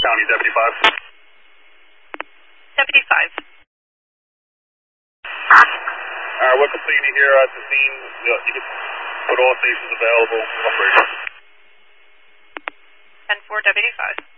County, Deputy 5. Deputy 5. We're completely here at the scene. You can put all stations available. Operator. 10-4, Deputy 5.